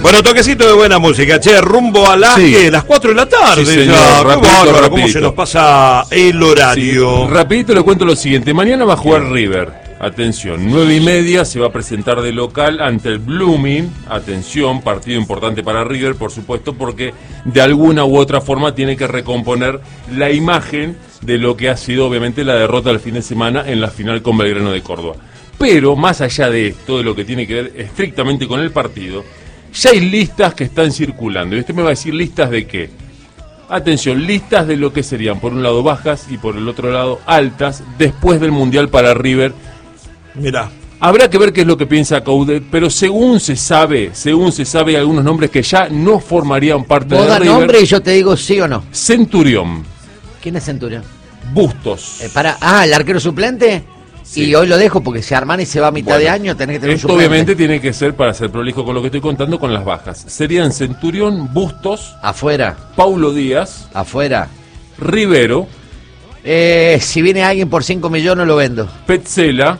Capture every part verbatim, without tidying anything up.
Bueno, toquecito de buena música, che, rumbo a las, sí. las cuatro de la tarde. Sí, señor, ya, rapidito, bárbaro, rapidito. ¿Cómo se nos pasa el horario? Sí, rapidito le cuento lo siguiente, mañana va a jugar River. Atención, nueve y media se va a presentar de local ante el Blooming. Atención, partido importante para River, por supuesto, porque de alguna u otra forma tiene que recomponer la imagen de lo que ha sido obviamente la derrota del fin de semana en la final con Belgrano de Córdoba. Pero más allá de esto, de lo que tiene que ver estrictamente con el partido, ya hay listas que están circulando. Y usted me va a decir, ¿listas de qué? Atención, listas de lo que serían, por un lado bajas y por el otro lado altas, después del Mundial para River. Mirá. Habrá que ver qué es lo que piensa Coudet, pero según se sabe, según se sabe, hay algunos nombres que ya no formarían parte Vos de da River. nombre y yo te digo sí o no. Centurión. ¿Quién es Centurión? Bustos. Eh, para, ah, el arquero suplente. Sí. Y hoy lo dejo porque si Armani se va a mitad bueno, de año, tenés que tener esto un suplente. Obviamente tiene que ser, para ser prolijo con lo que estoy contando, con las bajas. Serían Centurión, Bustos. Afuera. Paulo Díaz. Afuera. Rivero. Eh, si viene alguien por cinco millones lo vendo. Petzela.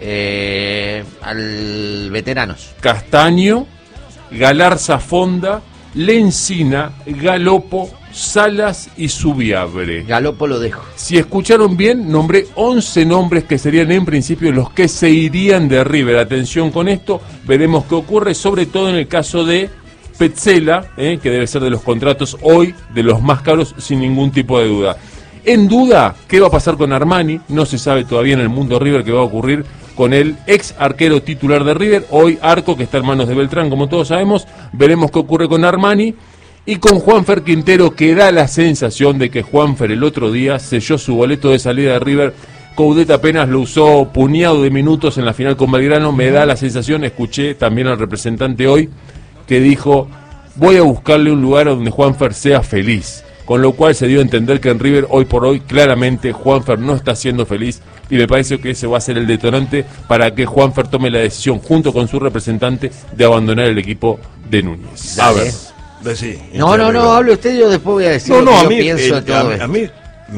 Eh, al veteranos. Castaño, Galarza Fonda, Lencina, Galopo, Salas y Subiabre. Galopo lo dejo. Si escucharon bien, nombré once nombres que serían en principio los que se irían de River. Atención con esto, veremos qué ocurre, sobre todo en el caso de Petzela, eh, que debe ser de los contratos hoy de los más caros sin ningún tipo de duda. En duda, ¿qué va a pasar con Armani? No se sabe todavía en el mundo River qué va a ocurrir con el ex arquero titular de River, hoy Arco, que está en manos de Beltrán, como todos sabemos. Veremos qué ocurre con Armani y con Juanfer Quintero, que da la sensación de que Juanfer el otro día selló su boleto de salida de River. Coudet apenas lo usó puñado de minutos en la final con Belgrano. Me da la sensación, escuché también al representante hoy, que dijo, voy a buscarle un lugar donde Juanfer sea feliz. Con lo cual se dio a entender que en River, hoy por hoy, claramente Juanfer no está siendo feliz, y me parece que ese va a ser el detonante para que Juanfer tome la decisión, junto con su representante, de abandonar el equipo de Núñez. Dale. A ver. Sí, no, no, no, hable usted, yo después voy a decir no, lo no, que a yo mí, pienso el, de todo a, esto. a mí,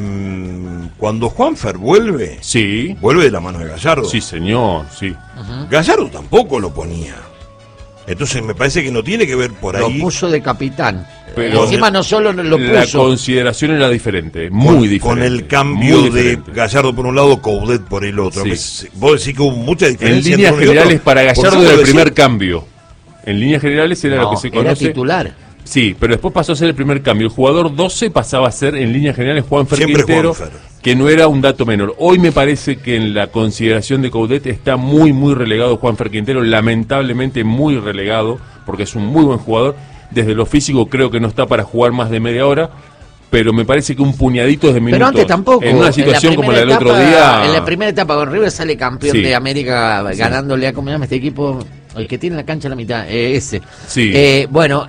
mmm, cuando Juanfer vuelve, sí, vuelve de la mano de Gallardo. Sí, señor, sí. Uh-huh. Gallardo tampoco lo ponía. Entonces me parece que no tiene que ver por ahí. Lo puso de capitán. Pero encima no solo lo puso. La consideración era diferente, muy con, diferente. Con el cambio de Gallardo por un lado, Coudet por el otro. Sí. Me, vos decís que hubo mucha diferencia. En líneas entre generales, para Gallardo era el decir... primer cambio. En líneas generales era no, lo que se conoce. Era titular. Sí, pero después pasó a ser el primer cambio. El jugador doce pasaba a ser, en líneas generales, Juanfer Siempre Quintero, Juanfer. Que no era un dato menor. Hoy me parece que en la consideración de Coudet está muy, muy relegado Juanfer Quintero, lamentablemente muy relegado, porque es un muy buen jugador. Desde lo físico creo que no está para jugar más de media hora, pero me parece que un puñadito de minutos. Pero antes tampoco. En una situación en como la del etapa, otro día. En la primera etapa con River sale campeón sí. de América sí. ganándole a, ¿cómo se llama este equipo? El que tiene la cancha a la mitad, eh, ese. Sí. Eh, bueno,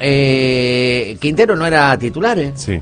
eh, Quintero no era titular, ¿eh? Sí.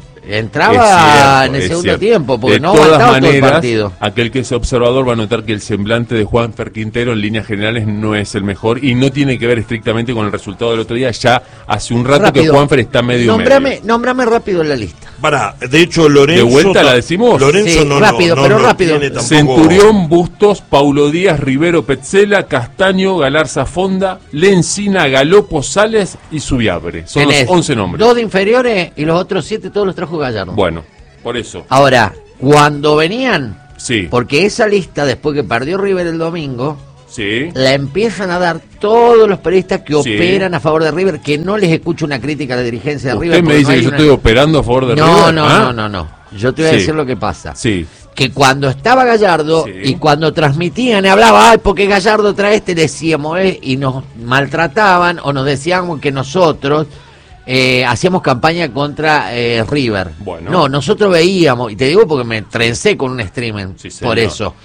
Entraba cierto, en el segundo cierto. tiempo, porque de no todas aguantaba maneras, todo el partido. Aquel que es observador va a notar que el semblante de Juanfer Quintero en líneas generales no es el mejor y no tiene que ver estrictamente con el resultado del otro día. Ya hace un rato rápido. Que Juanfer está medio Nombrame, medio. Nombrame rápido la lista. Para, de hecho Lorenzo... ¿De vuelta la decimos? Lorenzo sí, no, rápido, no, pero no rápido. Tampoco... Centurión, Bustos, Paulo Díaz, Rivero, Petzela, Castaño, Galarza Fonda, Lencina, Galopo, Sales y Subiabre. Son Tenés los once nombres. Dos de inferiores y los otros siete todos los trajo Gallardo. Bueno, por eso. Ahora, cuando venían, sí. porque esa lista, después que perdió River el domingo, sí. la empiezan a dar todos los periodistas que sí. operan a favor de River, que no les escucho una crítica a la dirigencia de River. ¿Usted me dice no que yo una... estoy operando a favor de no, River? No, ¿Ah? no, no, no. Yo te voy sí. a decir lo que pasa. Sí. Que cuando estaba Gallardo sí. y cuando transmitían y hablaba, ay, porque Gallardo trae este, decíamos, eh, y nos maltrataban o nos decíamos que nosotros eh, hacíamos campaña contra eh, River. Bueno. No, nosotros veíamos, y te digo porque me trencé con un streaming, sí, por eso.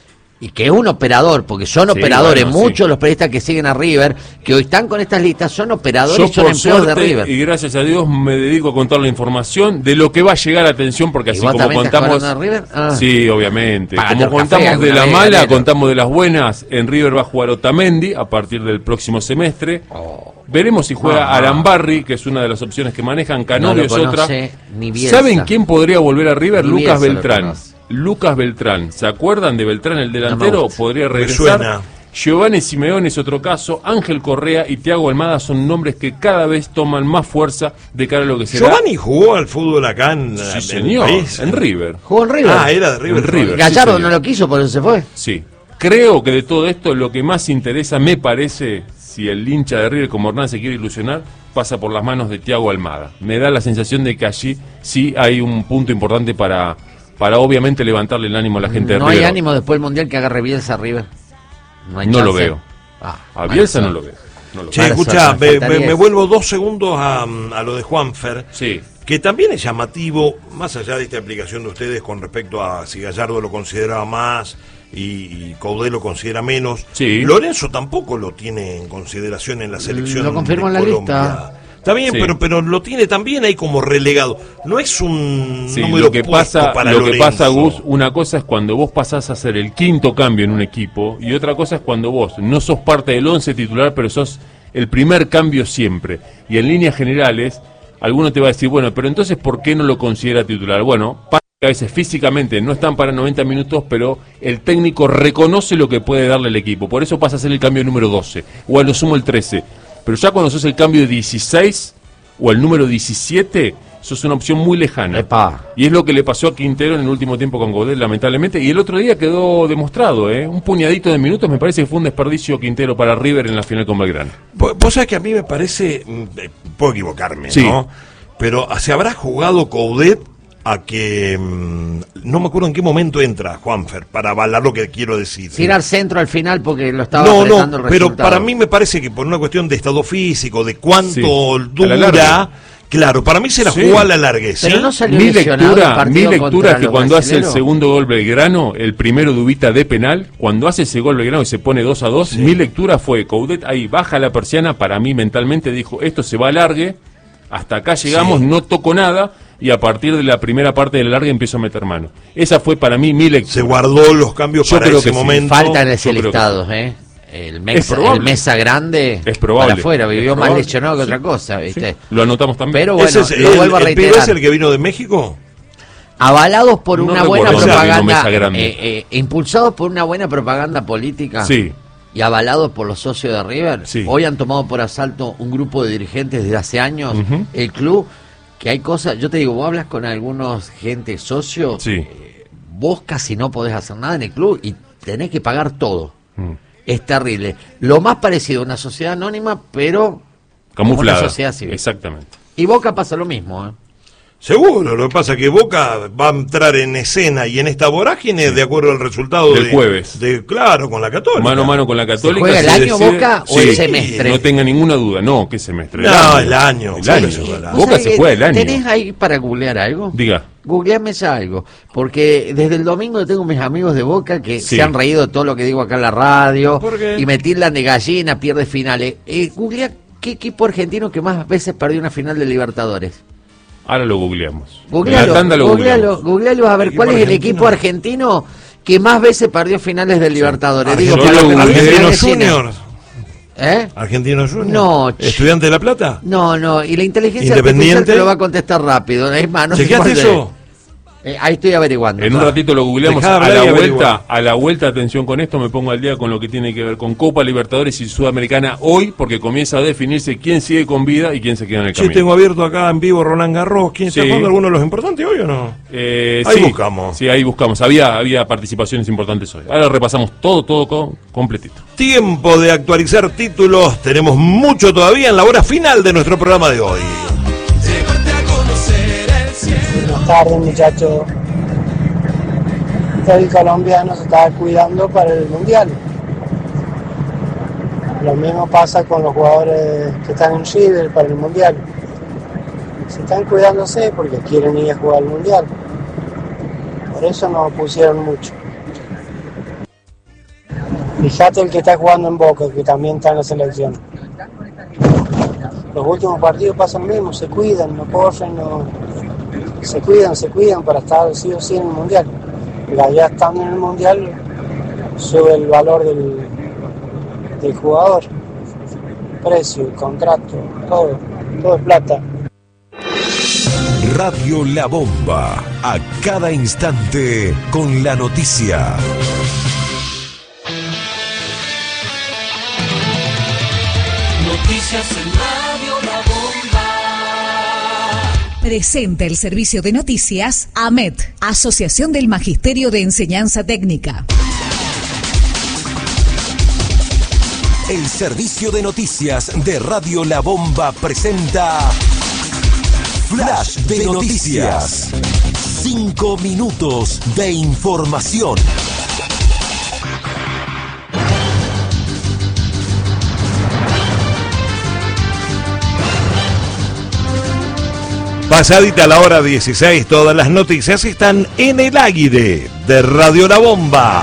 Y que es un operador, porque son sí, operadores, bueno, muchos sí. de los periodistas que siguen a River, que hoy están con estas listas, son operadores, Yo, son por empleados suerte, de River. y gracias a Dios me dedico a contar la información de lo que va a llegar a atención, porque así ¿Y vos como también estás contamos... hablando de River? Ah. Sí, obviamente. Págate Como el café contamos de alguna la vez, mala, Galero. contamos de las buenas, en River va a jugar Otamendi a partir del próximo semestre. Oh. Veremos si juega Ah. Arambarri, que es una de las opciones que manejan. Canovio No es lo otra. conoce ni Bielsa. ¿Saben quién podría volver a River? Ni Lucas Bielsa lo Beltrán. conoce. Lucas Beltrán. ¿Se acuerdan de Beltrán, el delantero? No me gusta. Podría Me regresar. suena. Giovanni Simeone es otro caso, Ángel Correa y Thiago Almada son nombres que cada vez toman más fuerza de cara a lo que será. Giovanni jugó al fútbol acá en, sí, en señor, el país. En River. Jugó en River. Ah, era de River. En River. Gallardo sí, no lo quiso, por eso se fue. Sí. Creo que de todo esto lo que más interesa, me parece, si el hincha de River como Hernán se quiere ilusionar, pasa por las manos de Thiago Almada. Me da la sensación de que allí sí hay un punto importante para, para obviamente levantarle el ánimo a la gente de No River. hay ánimo después del Mundial que agarre Bielsa a River. No, hay No lo chance. veo. Ah, A Bielsa bueno, no lo veo. No lo Che, veo. escuchá, Mala me, suerte, me- me faltaría vuelvo dos segundos a, a lo de Juanfer, Sí. que también es llamativo, más allá de esta explicación de ustedes con respecto a si Gallardo lo consideraba más y, y Coudet lo considera menos. Sí. Lorenzo tampoco lo tiene en consideración en la selección Lo confirmó de en la Colombia. lista. Está bien, Sí. pero pero lo tiene también ahí como relegado. No es un Sí, número lo que puesto pasa, para lo que Lorenzo. pasa, Gus, una cosa es cuando vos pasás a ser el quinto cambio en un equipo y otra cosa es cuando vos no sos parte del once titular, pero sos el primer cambio siempre. Y en líneas generales, alguno te va a decir, bueno, pero entonces ¿por qué no lo considera titular? Bueno, pasa que a veces físicamente no están para noventa minutos, pero el técnico reconoce lo que puede darle el equipo. Por eso pasa a ser el cambio número doce, o a lo sumo el trece. Pero ya cuando sos el cambio de dieciséis o el número diecisiete, sos una opción muy lejana. Epa. Y es lo que le pasó a Quintero en el último tiempo con Godet, lamentablemente. Y el otro día quedó demostrado, ¿eh? Un puñadito de minutos, me parece que fue un desperdicio Quintero para River en la final con Belgrano. Vos vos sabés que a mí me parece, mm, eh, puedo equivocarme, Sí. ¿no? Pero se habrá jugado Coudet a que, mm, no me acuerdo en qué momento entra Juanfer, para avalar lo que quiero decir. Tirar centro al final porque lo estaba No, apretando no, el pero resultado. para mí me parece que por una cuestión de estado físico, de cuánto Sí, a la dura, larga. claro, para mí se la Sí. jugó a la larguez. Pero ¿sí? no salió Mi lesionado el lectura, mi partido lectura contra es que los cuando hace el brasileros. segundo gol Belgrano, el primero Dubita de penal, cuando hace ese gol Belgrano y se pone dos a dos, mi lectura fue, Coudet ahí baja la persiana, para mí mentalmente dijo, esto se va a largue, hasta acá llegamos, Sí. no toco nada, y a partir de la primera parte del largue empiezo a meter mano. Esa fue para mí mi lectura. Se guardó los cambios Yo para creo ese que sí. momento. Falta en ese Yo creo que listado, ¿eh? El Es mesa, probable. el mesa grande Es probable. para afuera, vivió Es más probable. lesionado que otra cosa, ¿viste? Lo anotamos también. Pero bueno, ¿Ese es lo el, vuelvo a el pibe reiterar. es el que vino de México? Avalados por No una recuerdo buena si vino propaganda, mesa grande. eh, eh, impulsados por una buena propaganda política Sí. y avalados por los socios de River, Sí. hoy han tomado por asalto un grupo de dirigentes desde hace años, Ujú. el club, que hay cosas, yo te digo, vos hablas con algunos gente socios, Sí. eh, vos casi no podés hacer nada en el club y tenés que pagar todo. Mm. Es terrible. Lo más parecido a una sociedad anónima, pero como Camuflada. una sociedad civil. Exactamente. Y Boca pasa lo mismo, ¿eh? Seguro, lo que pasa es que Boca va a entrar en escena y en esta vorágine de acuerdo al resultado Del de, jueves. de claro, con la Católica. Mano a mano con la Católica. juega el se año decide- Boca o Sí, el semestre? No tenga ninguna duda. No, ¿qué semestre? No, el año. El Siempre año. se juega el año. Boca ¿Vos se sabés juega que el año. ¿Tenés ahí para googlear algo? Diga. Googleame ya algo, porque desde el domingo tengo mis amigos de Boca que Sí. se han reído de todo lo que digo acá en la radio ¿Por qué? y me tildan de gallina, pierde finales. Eh, googlea qué equipo argentino que más veces perdió una final de Libertadores. Ahora lo googleamos. Googlealo, En la tanda lo googlealo, googleamos. googlealo a ver ¿Equipo cuál es el argentino? equipo argentino que más veces perdió finales de Libertadores. Digo, Argentino- para los que me Argentinos dicen vecina. Juniors. ¿Eh? Argentinos Juniors. No, ch- ¿Estudiante de La Plata? No, no, y la inteligencia Independiente. artificial te lo va a contestar rápido. Es más, no sé ¿Chequeaste cuál es. eso? Eh, ahí estoy averiguando. En un ratito lo googleamos. Dejá de A hablar la y vuelta, averigua. a la vuelta, atención con esto, me pongo al día con lo que tiene que ver con Copa Libertadores y Sudamericana hoy, porque comienza a definirse quién sigue con vida y quién se queda en el Sí, camino. tengo abierto acá en vivo Roland Garros. ¿Quién está Sí. jugando alguno de los importantes hoy o no? Eh, Ahí sí, buscamos. Sí, ahí buscamos. Había, había participaciones importantes hoy. Ahora repasamos todo, todo co- completito. Tiempo de actualizar títulos. Tenemos mucho todavía en la hora final de nuestro programa de hoy. Buenas tardes, muchachos. El colombiano se estaba cuidando para el mundial. Lo mismo pasa con los jugadores que están en River para el mundial. Se están cuidándose porque quieren ir a jugar al mundial. Por eso nos pusieron mucho. Fíjate el que está jugando en Boca, que también está en la selección. Los últimos partidos pasan lo mismo, se cuidan, no corren, no... se cuidan, se cuidan para estar sí o sí en el mundial. Ya, ya estando en el mundial sube el valor del, del jugador, precio, contrato, todo, todo es plata. Radio La Bomba, a cada instante con la noticia. Noticias en Radio La Bomba. Presenta el servicio de noticias AMET, Asociación del Magisterio de Enseñanza Técnica. El servicio de noticias de Radio La Bomba presenta Flash de Noticias. Cinco minutos de información. Pasadita la hora dieciséis, todas las noticias están en el aire de Radio La Bomba.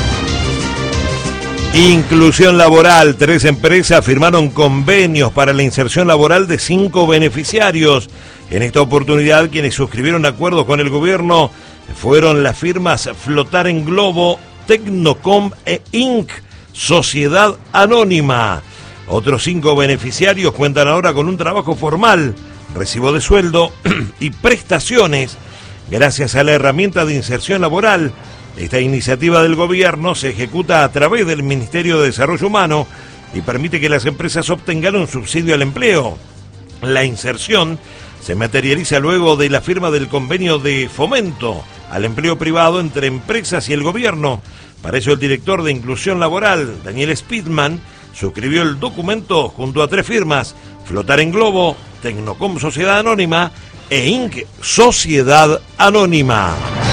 Inclusión laboral. Tres empresas firmaron convenios para la inserción laboral de cinco beneficiarios. En esta oportunidad, quienes suscribieron acuerdos con el gobierno fueron las firmas Flotar en Globo, Tecnocom e Inc, Sociedad Anónima. Otros cinco beneficiarios cuentan ahora con un trabajo formal, recibo de sueldo y prestaciones gracias a la herramienta de inserción laboral. Esta iniciativa del gobierno se ejecuta a través del Ministerio de Desarrollo Humano y permite que las empresas obtengan un subsidio al empleo. La inserción se materializa luego de la firma del convenio de fomento al empleo privado entre empresas y el gobierno. Para eso el director de Inclusión Laboral, Daniel Speedman, suscribió el documento junto a tres firmas: Flotar en Globo, Tecnocom Sociedad Anónima e Inc Sociedad Anónima.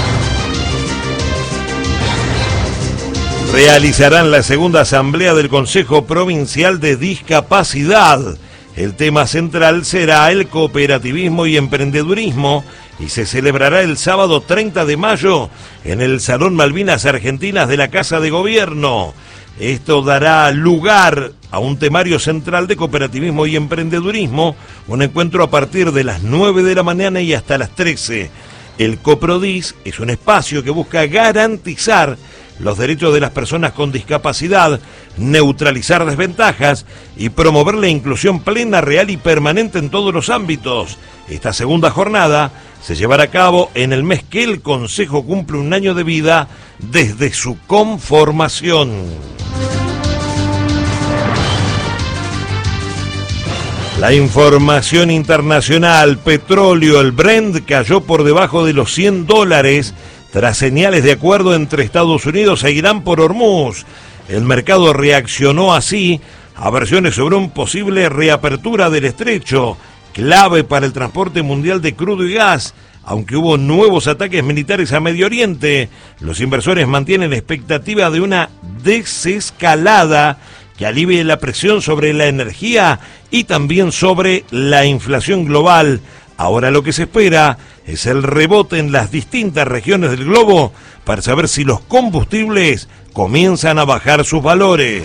Realizarán la segunda asamblea del Consejo Provincial de Discapacidad. El tema central será el cooperativismo y emprendedurismo y se celebrará el sábado treinta de mayo en el Salón Malvinas Argentinas de la Casa de Gobierno. Esto dará lugar a un temario central de cooperativismo y emprendedurismo, un encuentro a partir de las nueve de la mañana y hasta las trece. El COPRODIS es un espacio que busca garantizar los derechos de las personas con discapacidad, neutralizar desventajas y promover la inclusión plena, real y permanente en todos los ámbitos. Esta segunda jornada se llevará a cabo en el mes que el Consejo cumple un año de vida desde su conformación. La información internacional: petróleo, el Brent cayó por debajo de los cien dólares tras señales de acuerdo entre Estados Unidos e Irán por Hormuz. El mercado reaccionó así a versiones sobre una posible reapertura del estrecho, clave para el transporte mundial de crudo y gas. Aunque hubo nuevos ataques militares a Medio Oriente, los inversores mantienen la expectativa de una desescalada que alivie la presión sobre la energía y también sobre la inflación global. Ahora lo que se espera es el rebote en las distintas regiones del globo para saber si los combustibles comienzan a bajar sus valores.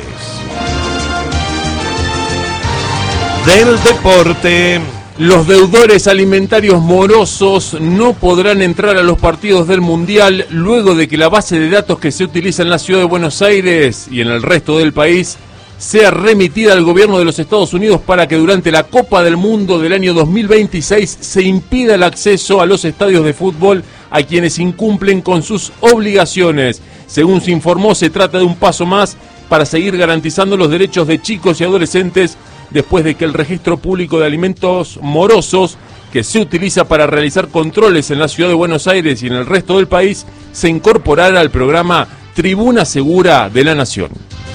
Del deporte. Los deudores alimentarios morosos no podrán entrar a los partidos del Mundial luego de que la base de datos que se utiliza en la ciudad de Buenos Aires y en el resto del país sea remitida al gobierno de los Estados Unidos para que durante la Copa del Mundo del año dos mil veintiséis se impida el acceso a los estadios de fútbol a quienes incumplen con sus obligaciones. Según se informó, se trata de un paso más para seguir garantizando los derechos de chicos y adolescentes después de que el registro público de alimentos morosos, que se utiliza para realizar controles en la ciudad de Buenos Aires y en el resto del país, se incorporara al programa Tribuna Segura de la Nación.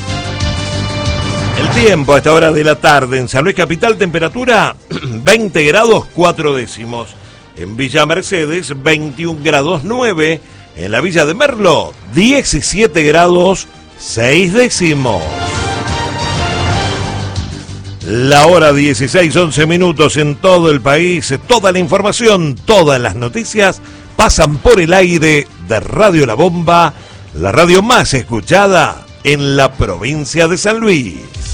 El tiempo a esta hora de la tarde en San Luis Capital, temperatura veinte grados cuatro décimos. En Villa Mercedes, veintiún grados nueve. En la Villa de Merlo, diecisiete grados seis décimos. La hora dieciséis, once minutos en todo el país. Toda la información, todas las noticias pasan por el aire de Radio La Bomba, la radio más escuchada en la provincia de San Luis.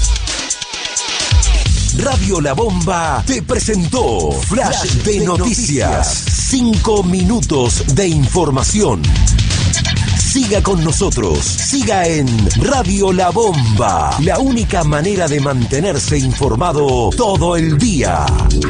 Radio La Bomba te presentó Flash de Noticias. Cinco minutos de información. Siga con nosotros. Siga en Radio La Bomba. La única manera de mantenerse informado todo el día.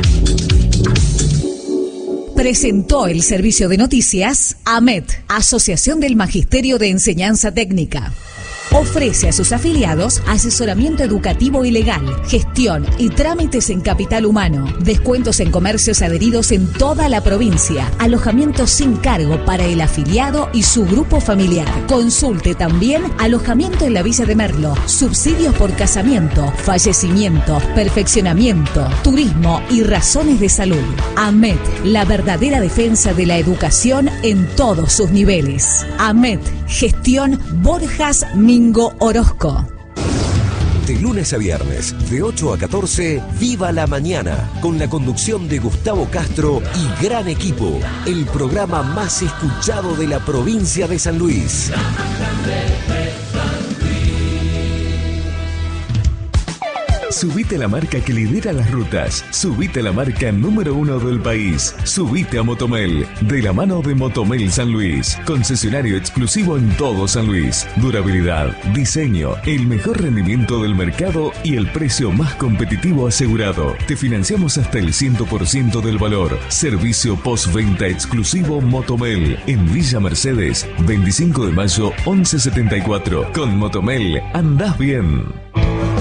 Presentó el servicio de noticias AMET, Asociación del Magisterio de Enseñanza Técnica. Ofrece a sus afiliados asesoramiento educativo y legal, gestión y trámites en capital humano, descuentos en comercios adheridos en toda la provincia, alojamiento sin cargo para el afiliado y su grupo familiar. Consulte también alojamiento en la Villa de Merlo, subsidios por casamiento, fallecimiento, perfeccionamiento, turismo y razones de salud. AMET, la verdadera defensa de la educación en todos sus niveles. AMET, gestión Borjas Mingo Orozco. De lunes a viernes, de ocho a catorce, Viva la Mañana, con la conducción de Gustavo Castro y gran equipo, el programa más escuchado de la provincia de San Luis. Subite a la marca que lidera las rutas. Subite a la marca número uno del país. Subite a Motomel, de la mano de Motomel San Luis. Concesionario exclusivo en todo San Luis. Durabilidad, diseño, el mejor rendimiento del mercado y el precio más competitivo asegurado. Te financiamos hasta el cien por ciento del valor. Servicio postventa exclusivo Motomel. En Villa Mercedes, veinticinco de mayo, once setenta y cuatro. Con Motomel, andás bien.